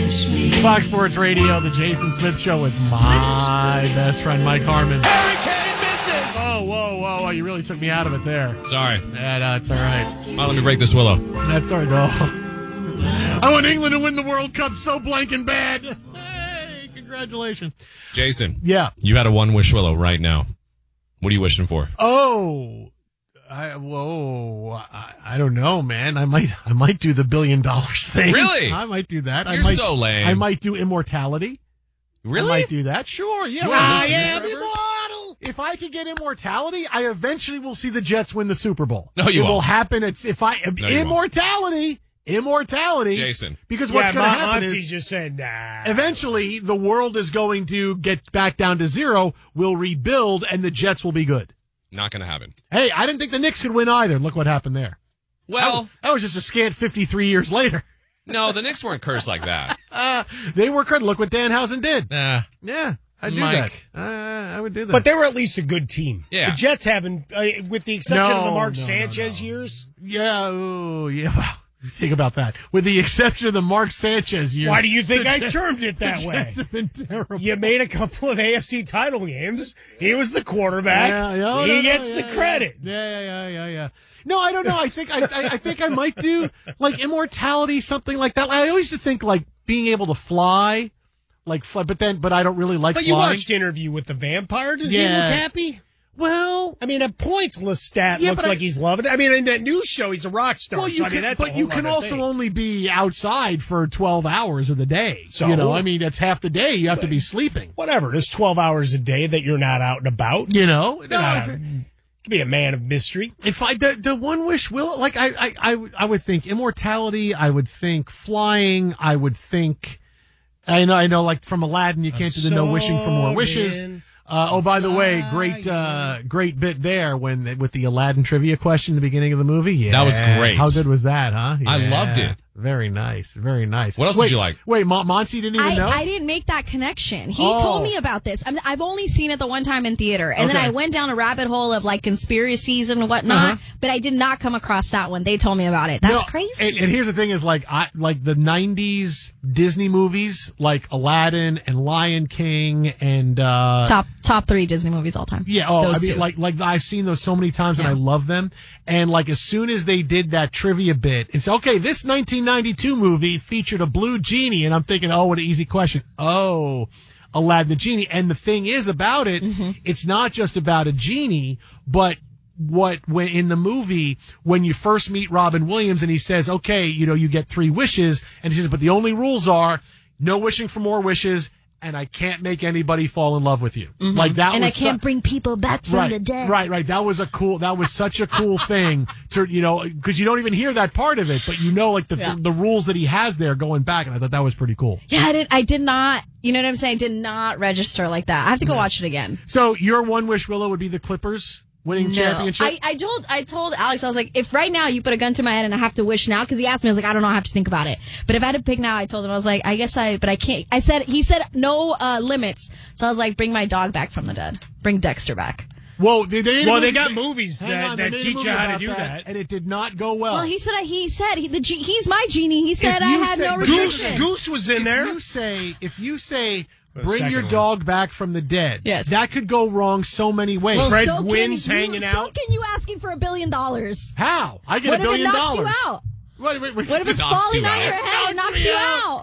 Fox Sports Radio, the Jason Smith Show with my best friend, Mike Harmon. Hurricane misses! Oh, whoa. You really took me out of it there. Sorry. Yeah, it's all right. Well, let me break this willow. That's all right. No. I want England to win the World Cup so blank and bad. Hey, congratulations. Jason. Yeah. You had a one-wish willow right now. What are you wishing for? Oh. I don't know, man. I might do the $1 billion thing. Really? I might do that. You're so lame. I might do immortality. Really? I might do that. Sure. Yeah. I am immortal. If I could get immortality, I eventually will see the Jets win the Super Bowl. No, you won't. It will happen. Immortality. Jason. Because what's going to happen Monty is just said, nah. eventually the world is going to get back down to zero. We'll rebuild, and the Jets will be good. Not going to happen. Hey, I didn't think the Knicks could win either. Look what happened there. Well, that was just a scant 53 years later. No, the Knicks weren't cursed like that. They were cursed. Look what Danhausen did. Yeah, I'd do Mike. that. I would do that. But they were at least a good team. Yeah. The Jets haven't, with the exception of the Mark Sanchez years. Yeah, wow. Think about that. With the exception of the Mark Sanchez years. Why do you think I termed it that way? Jets have been terrible. You made a couple of AFC title games. He was the quarterback. He gets the credit. Yeah. No, I don't know. I think I might do like immortality, something like that. I always used to think like being able to fly, but I don't really like But flying. you watched Interview with the Vampire. Does he look happy? Well, I mean, a pointsless stat looks like he's loving it. I mean, in that news show, he's a rock star. Well, you can also only be outside for 12 hours of the day. So, I mean, that's half the day you have to be sleeping. Whatever. There's 12 hours a day that you're not out and about. Could be a man of mystery. If the one wish will, like, I would think immortality. I would think flying. I would think, I know, like from Aladdin, you can't do the no wishing for more wishes. By the way, great bit there with the Aladdin trivia question at the beginning of the movie. Yeah, that was great. How good was that, huh? Yeah. I loved it. Very nice. What else did you like? Wait, Monty didn't even know? I didn't make that connection. He told me about this. I've only seen it the one time in theater. And then I went down a rabbit hole of like conspiracies and whatnot, but I did not come across that one. They told me about it. That's crazy. And here's the thing is like the 90s Disney movies like Aladdin and Lion King and top 3 Disney movies all time. Yeah, like I've seen those so many times and I love them. And like as soon as they did that trivia bit, it's okay, this 1992 movie featured a blue genie, and I'm thinking, oh, what an easy question. Oh, Aladdin the genie. And the thing is about it, it's not just about a genie, but when in the movie, when you first meet Robin Williams and he says, okay, you get 3 wishes, and he says, but the only rules are no wishing for more wishes, and I can't make anybody fall in love with you. Like that, and I can't bring people back from the dead. Right. That was such a cool thing to, because you don't even hear that part of it, but like the rules that he has there going back, and I thought that was pretty cool. Yeah, I did not, you know what I'm saying? I did not register like that. I have to go watch it again. So your one wish, Willow, would be the Clippers winning championship? I told Alex, I was like, if right now you put a gun to my head and I have to wish now, because he asked me, I was like, I don't know, I have to think about it. But if I had to pick now, I told him, I was like, but I can't. He said no limits. So I was like, bring my dog back from the dead. Bring Dexter back. Well, they got movies that teach you how to do that, and it did not go well. Well, he said he's my genie. He said I had no restrictions. Goose was in there. If you say bring your dog back from the dead. Yes. That could go wrong so many ways. Well, Fred Gwynn's hanging out. So can you asking for $1 billion? How? I get $1 billion. What if it knocks you out? What if it's falling on your head and knocks you out?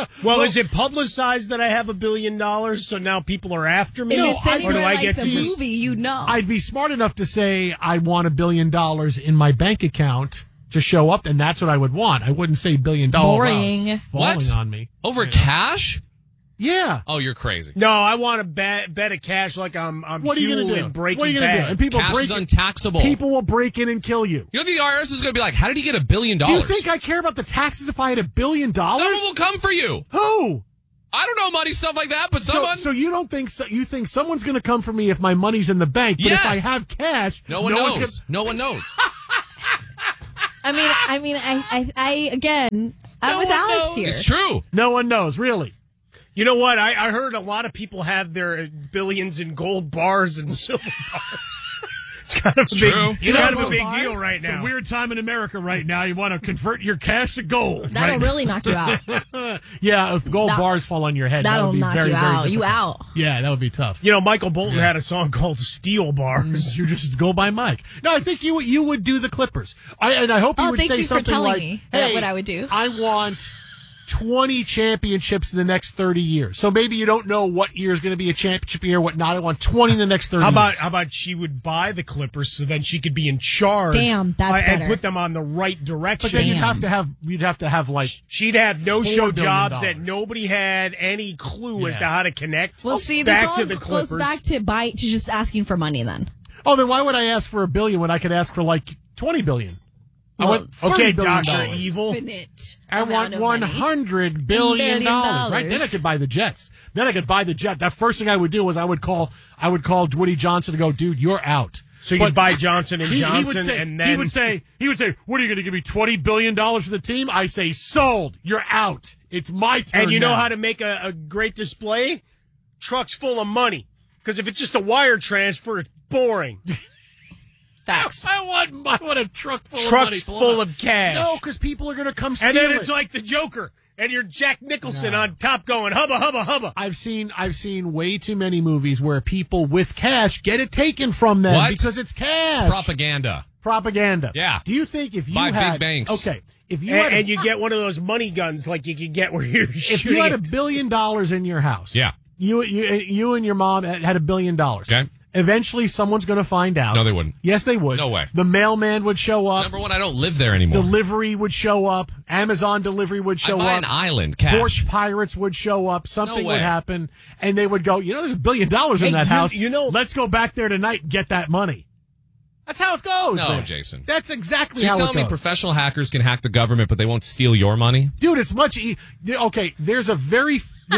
Is it publicized that I have $1 billion, so now people are after me? If it's anywhere like the movie, you know. I'd be smart enough to say I want $1 billion in my bank account to show up, and that's what I would want. I wouldn't say $1 billion. Boring. Falling on me. Over cash? Yeah. Oh, you're crazy. No, I want to bet a cash like I'm what are you going to do? Breaking what are you going to do? And people cash is untaxable. People will break in and kill you. You know the IRS is going to be like, how did he get $1 billion? Do you think I care about the taxes if I had $1 billion? Someone will come for you. Who? I don't know money stuff like that, but someone. So you don't think you think someone's going to come for me if my money's in the bank? But if I have cash, no one knows. No one knows. I mean, again, I'm with Alex here. It's true. No one knows, really. You know what? I heard a lot of people have their billions in gold bars and silver bars. It's kind of a true. big deal right now. It's a weird time in America right now. You want to convert your cash to gold. That'll really knock you out. Yeah, if gold bars fall on your head, that That'll would be knock very, you very out. You difficult. out. Yeah, that would be tough. You know, Michael Bolton had a song called Steel Bars. You just go by Mike. No, I think you would do the Clippers. And I hope you would thank say you for something telling like, me hey, what I would do. I want 20 championships in the next 30 years. So maybe you don't know what year is going to be a championship year, what not. I want 20 in the next 30 years. How about she would buy the Clippers so then she could be in charge? Damn, that's and better. put them on the right direction. But then you'd have to have like she'd have no $4 show billion. jobs that nobody had any clue as to how to connect. Well, see, back this to all the goes Clippers. back to just asking for money then. Oh, then why would I ask for $1 billion when I could ask for like 20 billion? I want Okay, $30 billion. Dr. Evil. Infinite I want $100 billion. Right? Then I could buy the Jets. Then I could buy the Jet. That first thing I would do was I would call Woody Johnson to go, dude, you're out. So you'd buy Johnson and Johnson, and then he would say, what are you going to give me $20 billion for the team? I say, sold. You're out. It's my turn. And you know now. how to make a great display? Trucks full of money. Because if it's just a wire transfer, it's boring. Facts. I want a truck full Trucks of money. full of cash. No, because people are going to come steal And then it. it's like the Joker, and you're Jack Nicholson on top going hubba hubba hubba. I've seen way too many movies where people with cash get it taken from them What? because it's cash. It's propaganda. Propaganda. Yeah. Do you think if you By had big banks. Okay, if you had And you get one of those money guns like you could get where you're if shooting you had it. $1 billion in your house, Yeah. you and your mom had $1 billion. Okay. Eventually, someone's going to find out. No, they wouldn't. Yes, they would. No way. The mailman would show up. Number one, I don't live there anymore. Delivery would show up. Amazon delivery would show I buy up. an island, cash. Porch pirates would show up. Something No way. would happen, and they would go, there's $1 billion in that house. Let's go back there tonight and get that money. That's how it goes. No, man. Jason. That's exactly So how you're it telling me goes. professional hackers can hack the government, but they won't steal your money? Dude, it's much okay, there's a very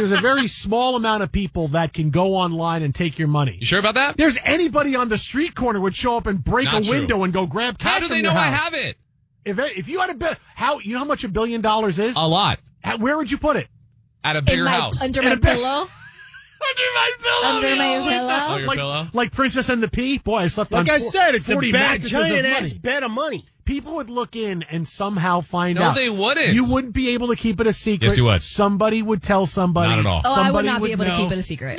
small amount of people that can go online and take your money. You sure about that? There's anybody on the street corner would show up and break Not a true. window and go grab cash How do from they your know I house. have it? If you had you know how much $1 billion is? A lot. Where would you put it? At a bigger house. Under my pillow. Under my pillow. Under my pillow. Oh, your pillow? Like Princess and the Pea? Boy, I slept on Like I said, it's a 40 mattresses of giant money. ass bed of money. People would look in and somehow find No, out. they wouldn't. You wouldn't be able to keep it a secret. Yes, you would. Somebody would tell somebody. Not at all. Oh, I would Somebody not be able know. to keep it a secret. No,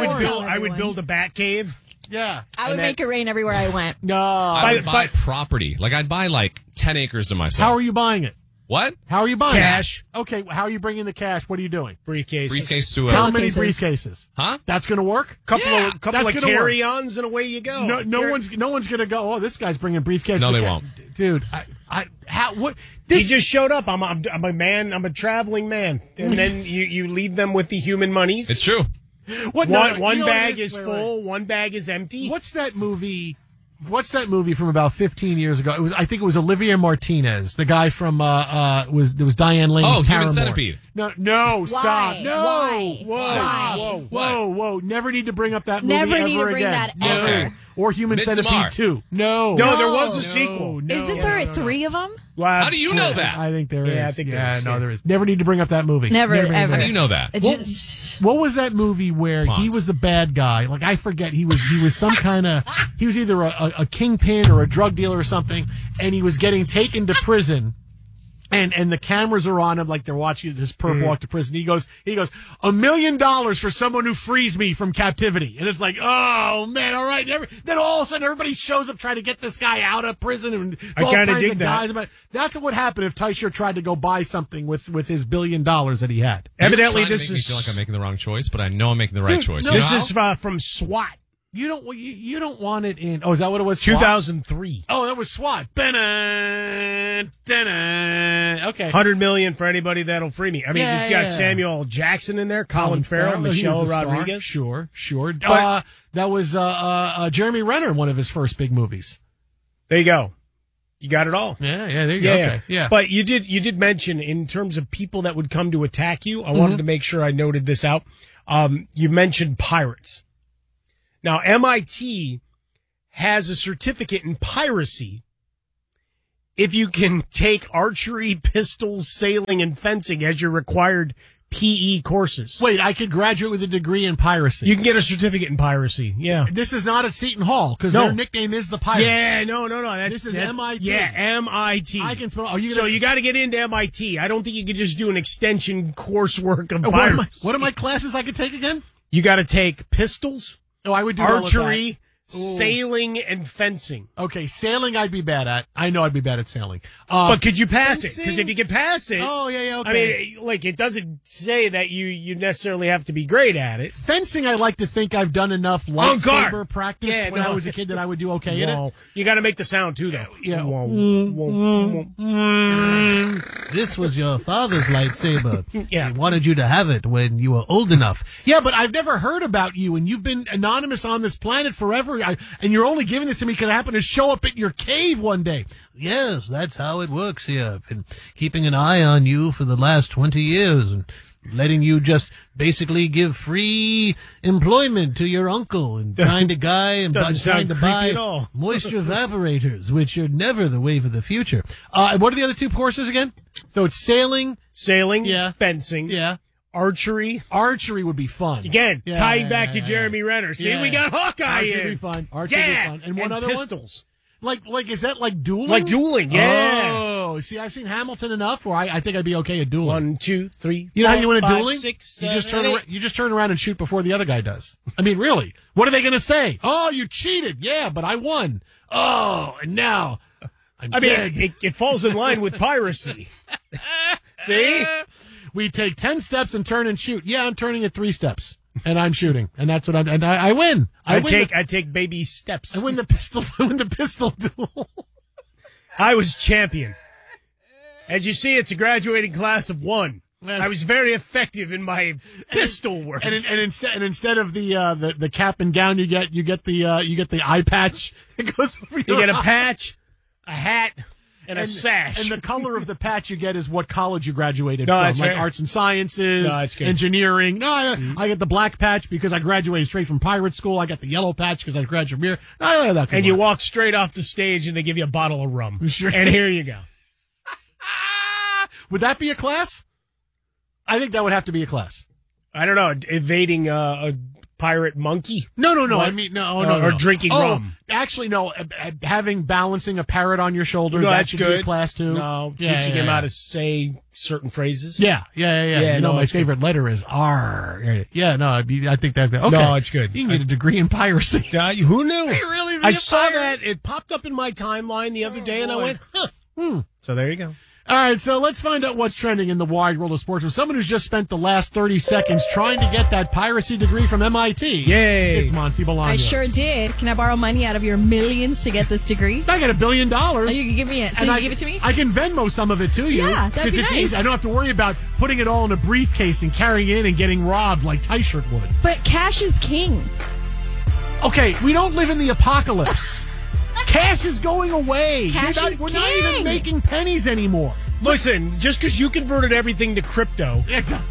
I would build a bat cave. Yeah. I would make it rain everywhere I went. No. I would buy property. Like, I'd buy, 10 acres to myself. How are you buying it? What? How are you buying Cash. it? Okay, how are you bringing the cash? What are you doing? Briefcase to a... How many Pillowcases. briefcases? Huh? That's going to work? Couple That's of gonna work. carry-ons and away you go. No one's going to go, this guy's bringing briefcases. No, they won't. Dude, what? He just showed up. I'm a man. I'm a traveling man. And then you leave them with the human monies. It's true. What, One you know bag what it is Wait, full. wait. One bag is empty. What's that movie? What's that movie from about 15 years ago? I think it was Olivia Martinez, the guy from was Diane Lane's Oh, Human Paramore. Centipede. No, stop. Why? No. Why? Whoa, Why? whoa. Never need to bring up that movie Never ever need to bring again. that No. ever. Or Human Midsommar. Centipede 2. No. No, there was a sequel. No, Isn't there three of them? Wow. How do you know that? I think there is. Yeah, I think there is, no, yeah. there is. Never need to bring up that movie. Never, need to ever. How bring do you know that? It just- What was that movie where he was the bad guy? Like, I forget. He was some kind of, he was either a kingpin or a drug dealer or something, and he was getting taken to prison. And the cameras are on him like they're watching this perp walk to prison. He goes, $1 million for someone who frees me from captivity. And it's like, oh man, all right. Then all of a sudden everybody shows up trying to get this guy out of prison. And it's I all kinda kinds dig of that. guys. That's what would happen if Teicher tried to go buy something with his $1 billion that he had. Evidently, You're trying this to make me is feel like I'm making the wrong choice, but I know I'm making the right Dude, choice. no, You know this how? is from SWAT, You don't want it in. Oh, is that what it was? SWAT? 2003. Oh, that was SWAT. Okay. $100 million for anybody that'll free me. I mean, Yeah, you've got yeah. Samuel L. Jackson in there, Colin Farrell, he was Michelle a star. Rodriguez. Sure. But- That was Jeremy Renner, one of his first big movies. There you go. You got it all. Yeah, there you go. Okay. Yeah. But you did mention in terms of people that would come to attack you. I wanted to make sure I noted this out. You mentioned pirates. Now, MIT has a certificate in piracy if you can take archery, pistols, sailing, and fencing as your required PE courses. Wait, I could graduate with a degree in piracy. You can get a certificate in piracy. Yeah. This is not at Seton Hall because No. their nickname is the Pirates. Yeah, no. This is MIT. Yeah, MIT. I can spell. Are you So gonna, you got to get into MIT. I don't think you could just do an extension coursework of what pirates. are my classes I could take again? You got to take pistols, Oh, I would do all of that. archery, sailing, and fencing. Okay, sailing I'd be bad at. I know I'd be bad at sailing. But could you pass it? fencing? Because if you can pass it, Oh, yeah, okay. I mean, like, it doesn't say that you necessarily have to be great at it. Fencing, I like to think I've done enough guard. lightsaber practice Yeah, when no. I was a kid that I would do okay in it. No, you got to make the sound too, though. Yeah. Whoa. This was your father's lightsaber. Yeah. He wanted you to have it when you were old enough. Yeah, but I've never heard about you, and you've been anonymous on this planet forever, and you're only giving this to me because I happened to show up at your cave one day. Yes, that's how it works here. I've been keeping an eye on you for the last 20 years and letting you just basically give free employment to your uncle and kind of guy and Doesn't trying sound to creepy buy at all. moisture evaporators, which are never the wave of the future. What are the other two courses again? So it's sailing. Sailing, Yeah. fencing, Yeah. archery. Archery would be fun. Again, Yeah, tying yeah, back yeah, to yeah. Jeremy Renner. See, Yeah. we got Hawkeye Archery in. would be fun. Archery would be Yeah. fun. And one other one? pistols. Like, is that like dueling? Like dueling, yeah. Oh, see, I've seen Hamilton enough where I think I'd be okay at dueling. 1, 2, 3, You know how you win a 5, dueling? 6, You just 7, turn 8. around, you just turn around and shoot before the other guy does. I mean, really? What are they going to say? Oh, you cheated. Yeah, but I won. Oh, and now I'm dead. mean, it falls in line with piracy. See? We take 10 steps and turn and shoot. Yeah, I'm turning at 3 steps. And I'm shooting. And that's what I win. I take baby steps. win the pistol. I win the pistol duel. I was champion. As you see, it's a graduating class of 1. I was very effective in my pistol work. And instead of the cap and gown, you get the eye patch. It goes over your you get a eye. patch, a hat, and a sash. And the color of the patch you get is what college you graduated No, from, it's like fair. arts and sciences, No, it's good. engineering. No, I get the black patch because I graduated straight from pirate school. I got the yellow patch because I graduated from here. No, that could And you work. walk straight off the stage and they give you a bottle of rum. Sure. And here you go. Would that be a class? I think that would have to be a class. I don't know, evading a pirate monkey? No. What? I mean, no. Or drinking rum. Actually, no. Balancing a parrot on your shoulder. No, that that's should good. be a class too. No, Yeah, teaching yeah, him yeah. how to say certain phrases. Yeah. Yeah, You know, no, my it's good. favorite letter is R. Yeah, no, I think that'd be okay. No, it's good. You can get a degree in piracy. Who knew? really be I a saw pirate? that. It popped up in my timeline the other day, and I boy. went, huh. So there you go. All right, so let's find out what's trending in the wide world of sports with someone who's just spent the last 30 seconds trying to get that piracy degree from MIT. Yay. It's Monty Bolaños. I sure did. Can I borrow money out of your millions to get this degree? I got $1 billion. Oh, you can give me it. So And you give it to me? I can Venmo some of it to you. Yeah, that'd be it's nice. easy. I don't have to worry about putting it all in a briefcase and carrying it in and getting robbed like Tyshirt would. But cash is king. Okay, we don't live in the apocalypse. Cash is going away. Cash is we're not even king. making pennies anymore. Listen, just because you converted everything to crypto,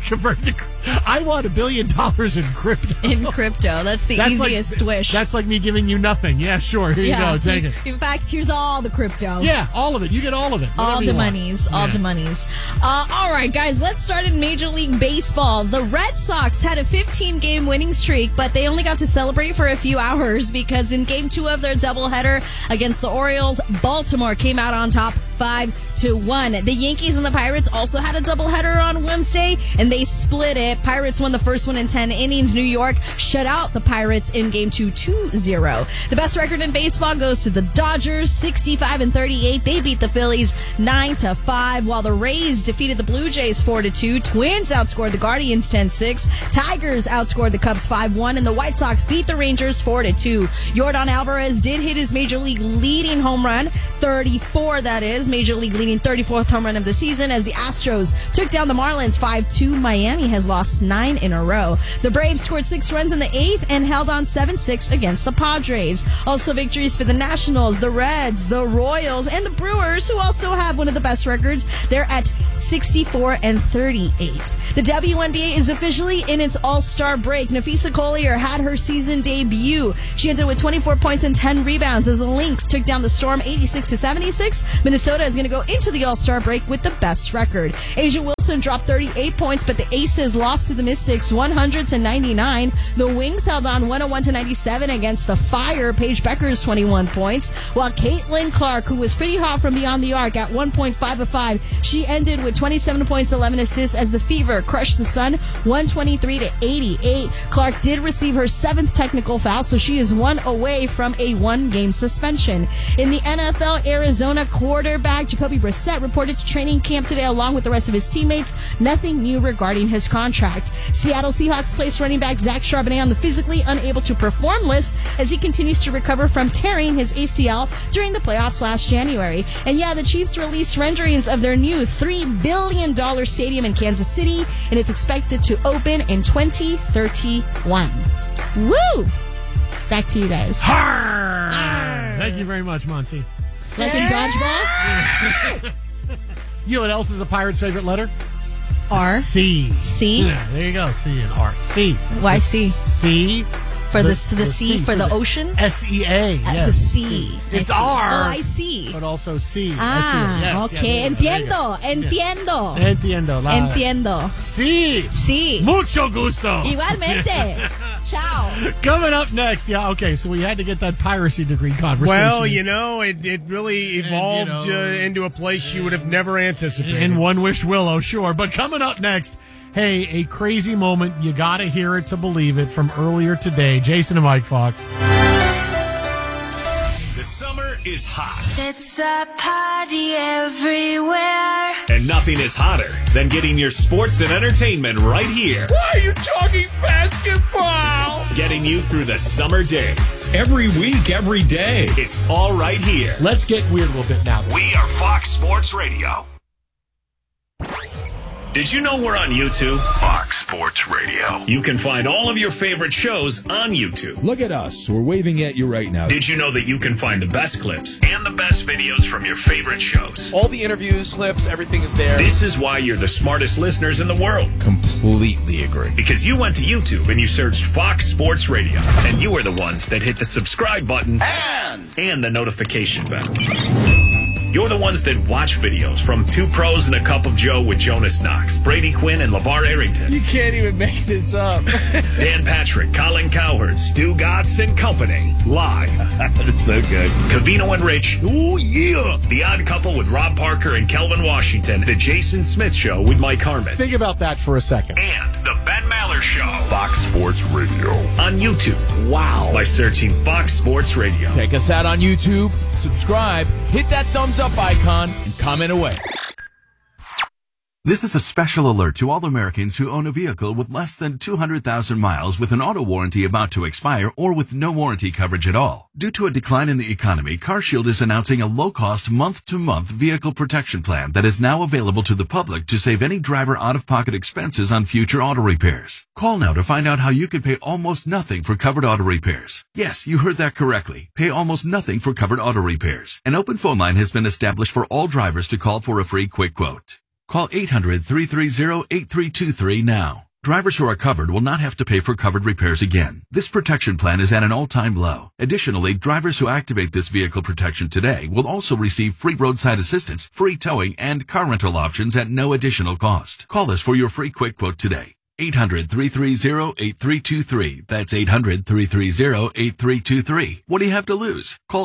I want $1 billion in crypto. In crypto. That's the easiest wish. That's like me giving you nothing. Yeah, sure. Here you go. Take it. In fact, here's all the crypto. Yeah, all of it. You get all of it. All Whatever the you want. monies. All Yeah. the monies. All right, guys, let's start in Major League Baseball. The Red Sox had a 15-game winning streak, but they only got to celebrate for a few hours because in Game 2 of their doubleheader against the Orioles, Baltimore came out on top 5-1. The Yankees and the Pirates also had a doubleheader on Wednesday, and they split it. Pirates won the first one in 10 innings. New York shut out the Pirates in Game 2 2-0. The best record in baseball goes to the Dodgers, 65-38. They beat the Phillies 9-5, while the Rays defeated the Blue Jays 4-2. Twins outscored the Guardians 10-6. Tigers outscored the Cubs 5-1, and the White Sox beat the Rangers 4-2. Yordan Alvarez did hit his Major League leading home run, 34 that is, Major League leading leading 34th home run of the season as the Astros took down the Marlins 5-2. Miami has lost 9 in a row. The Braves scored 6 runs in the 8th and held on 7-6 against the Padres. Also victories for the Nationals, the Reds, the Royals, and the Brewers, who also have one of the best records. They're at 64-38. The WNBA is officially in its All-Star break. Nafisa Collier had her season debut. She entered with 24 points and 10 rebounds as the Lynx took down the Storm 86-76. Minnesota is going to go into the All-Star break with the best record. Asia Wilson dropped 38 points, but the Aces lost to the Mystics 100-99. The Wings held on 101-97 against the Fire. Paige Becker's 21 points, while Caitlin Clark, who was pretty hot from beyond the arc at 1.5 of 5, she ended with 27 points, 11 assists as the Fever crushed the Sun 123-88. Clark did receive her 7th technical foul, so she is 1 away from a 1-game suspension. In the NFL, Arizona quarterback Jacoby Brissett reported to training camp today along with the rest of his teammates. Nothing new regarding his contract. Seattle Seahawks placed running back Zach Charbonnet on the physically unable to perform list as he continues to recover from tearing his ACL during the playoffs last January. And yeah, the Chiefs released renderings of their new $3 billion stadium in Kansas City, and it's expected to open in 2031. Woo! Back to you guys. Thank you very much, Monty. Like in dodgeball? You know what else is a pirate's favorite letter? R. C. C? Yeah, there you go. C and R. C. Why C? C. For the sea, for the ocean? S-E-A. That's a C. It's I see. R. Oh, I see. But also C. Ah, yes, okay. Yeah, Entiendo. Entiendo. Entiendo. Sí. Sí. Mucho gusto. Igualmente. Ciao. Coming up next, okay, so we had to get that piracy degree conversation. Well, it really evolved into a place you would have never anticipated. In One Wish Willow, sure. But coming up next, hey, a crazy moment. You got to hear it to believe it from earlier today. Jason and Mike Fox. The summer is hot. It's a party everywhere. And nothing is hotter than getting your sports and entertainment right here. Why are you talking basketball? Getting you through the summer days. Every week, every day. It's all right here. Let's get weird a little bit now. We are Fox Sports Radio. Did you know we're on YouTube? Fox Sports Radio. You can find all of your favorite shows on YouTube. Look at us. We're waving at you right now. Did you know that you can find the best clips and the best videos from your favorite shows? All the interviews, clips, everything is there. This is why you're the smartest listeners in the world. Completely agree. Because you went to YouTube and you searched Fox Sports Radio. And you are the ones that hit the subscribe button and the notification bell. You're the ones that watch videos from Two Pros and a Cup of Joe with Jonas Knox, Brady Quinn, and LeVar Arrington. You can't even make this up. Dan Patrick, Colin Cowherd, Stu Gatz and Company. Live. That's so good. Covino and Rich. Oh, yeah. The Odd Couple with Rob Parker and Kelvin Washington. The Jason Smith Show with Mike Harmon. Think about that for a second. And the Ben Maller Show. Fox Sports Radio. On YouTube. Wow. By searching Fox Sports Radio. Check us out on YouTube, subscribe, hit that thumbs up icon, and comment away. This is a special alert to all Americans who own a vehicle with less than 200,000 miles with an auto warranty about to expire or with no warranty coverage at all. Due to a decline in the economy, CarShield is announcing a low-cost month-to-month vehicle protection plan that is now available to the public to save any driver out-of-pocket expenses on future auto repairs. Call now to find out how you can pay almost nothing for covered auto repairs. Yes, you heard that correctly. Pay almost nothing for covered auto repairs. An open phone line has been established for all drivers to call for a free quick quote. Call 800-330-8323 now. Drivers who are covered will not have to pay for covered repairs again. This protection plan is at an all-time low. Additionally, drivers who activate this vehicle protection today will also receive free roadside assistance, free towing, and car rental options at no additional cost. Call us for your free quick quote today. 800-330-8323. That's 800-330-8323. What do you have to lose? Call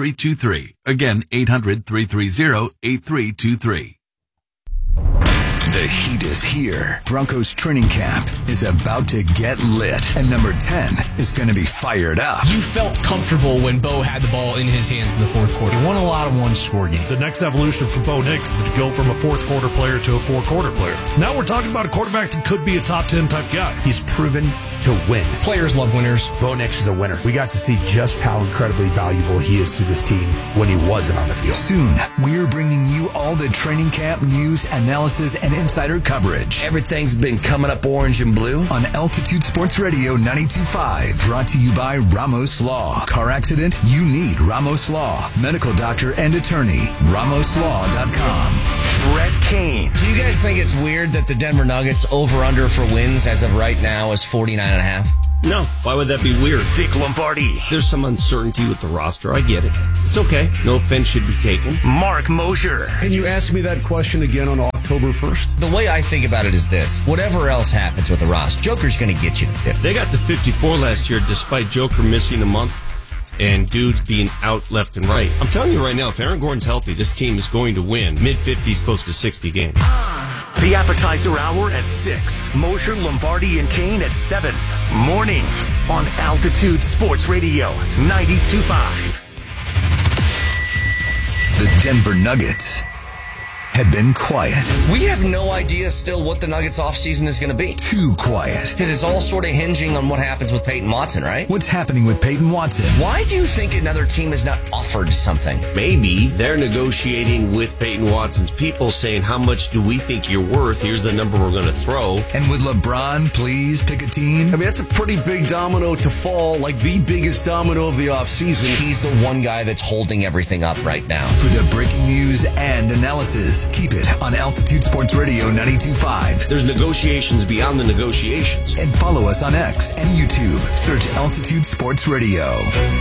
800-330-8323. Again, 800-330-8323. The heat is here. Broncos training camp is about to get lit. And number 10 is going to be fired up. You felt comfortable when Bo had the ball in his hands in the fourth quarter. He won a lot of one-score games. The next evolution for Bo Nix is to go from a fourth-quarter player to a four-quarter player. Now we're talking about a quarterback that could be a top 10 type guy. He's proven to win. Players love winners. Bo Nix is a winner. We got to see just how incredibly valuable he is to this team when he wasn't on the field. Soon, we're bringing you all the training camp news, analysis, and insider coverage. Everything's been coming up orange and blue on Altitude Sports Radio 92.5. Brought to you by Ramos Law. Car accident? You need Ramos Law. Medical doctor and attorney. RamosLaw.com. Brett Kane. Do you guys think it's weird that the Denver Nuggets over-under for wins as of right now is 49.5? No. Why would that be weird? Vic Lombardi. There's some uncertainty with the roster. I get it. It's okay. No offense should be taken. Mark Mosher. Can you ask me that question again on October 1st? The way I think about it is this. Whatever else happens with the roster, Joker's going to get you to 50. They got to 54 last year despite Joker missing a month and dudes being out left and right. I'm telling you right now, if Aaron Gordon's healthy, this team is going to win mid-50s, close to 60 games. The appetizer hour at 6. Mosher, Lombardi, and Kane at 7. Mornings on Altitude Sports Radio 92.5. The Denver Nuggets had been quiet. We have no idea still what the Nuggets offseason is going to be. Too quiet. Because it's all sort of hinging on what happens with Peyton Watson, right? What's happening with Peyton Watson? Why do you think another team has not offered something? Maybe they're negotiating with Peyton Watson's people saying, how much do we think you're worth? Here's the number we're going to throw. And would LeBron please pick a team? I mean, that's a pretty big domino to fall, like the biggest domino of the offseason. He's the one guy that's holding everything up right now. For the breaking news and analysis, keep it on Altitude Sports Radio 92.5. There's negotiations beyond the negotiations. And follow us on X and YouTube. Search Altitude Sports Radio.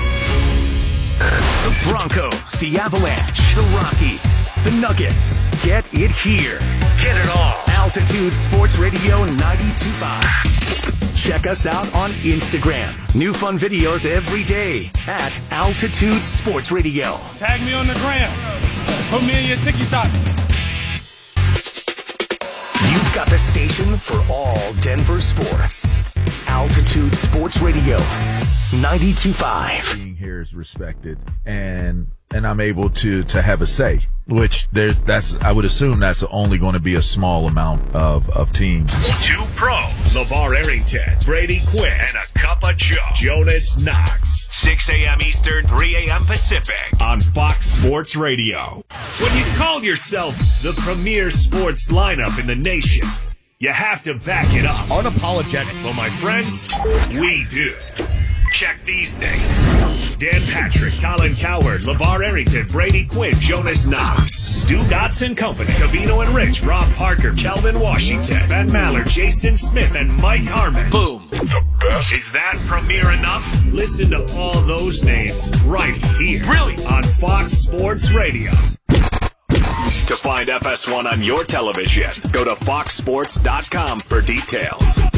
The Broncos, the Avalanche, the Rockies, the Nuggets. Get it here. Get it all. Altitude Sports Radio 92.5. Check us out on Instagram. New fun videos every day at Altitude Sports Radio. Tag me on the gram. Put me in your TikTok. You've got the station for all Denver sports. Altitude Sports Radio 92.5. Being here is respected, and I'm able to have a say, which I would assume that's only going to be a small amount of teams. Two pros, LeVar Arrington, Brady Quinn, and a cup of Joe, Jonas Knox. 6 a.m. Eastern, 3 a.m. Pacific on Fox Sports Radio. When you call yourself the premier sports lineup in the nation, you have to back it up. Unapologetic. Well, my friends, we do. Check these things. Dan Patrick, Colin Cowherd, LeVar Arrington, Brady Quinn, Jonas Knox, Stu Gotts & Company, Cavino and Rich, Rob Parker, Kelvin Washington, Ben Maller, Jason Smith, and Mike Harmon. Boom. The best. Is that premiere enough? Listen to all those names right here. Brilliant. On Fox Sports Radio. To find FS1 on your television, go to foxsports.com for details.